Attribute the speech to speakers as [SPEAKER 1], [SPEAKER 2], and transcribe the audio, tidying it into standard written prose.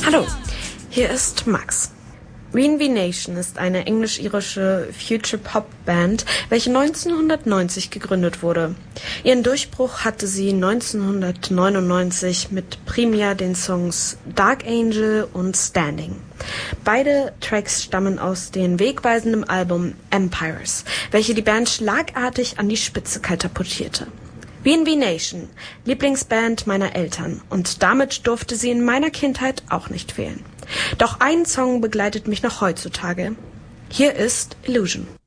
[SPEAKER 1] Hallo, hier ist Max. Ween-V Nation ist eine englisch-irische Future-Pop-Band, welche 1990 gegründet wurde. Ihren Durchbruch hatte sie 1999 mit primär den Songs Dark Angel und Standing. Beide Tracks stammen aus dem wegweisenden Album Empires, welche die Band schlagartig an die Spitze katapultierte. Ween-V Nation, Lieblingsband meiner Eltern, und damit durfte sie in meiner Kindheit auch nicht fehlen. Doch ein Song begleitet mich noch heutzutage. Hier ist Illusion.